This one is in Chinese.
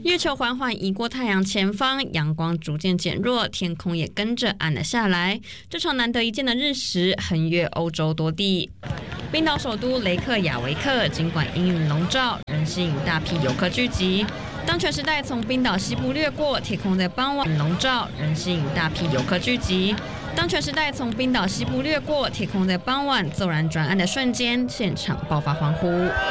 月球缓缓移过太阳前方，阳光逐渐减弱，天空也跟着暗了下来。这场难得一见的日食横越欧洲多地。冰岛首都雷克雅维克，尽管阴云笼罩，仍吸引大批游客聚集。当全时代从冰岛西部掠过，天空在傍晚笼罩，仍吸引大批游客聚集。当全时代从冰岛西部掠过，天空在傍晚骤然转暗的瞬间，现场爆发欢呼。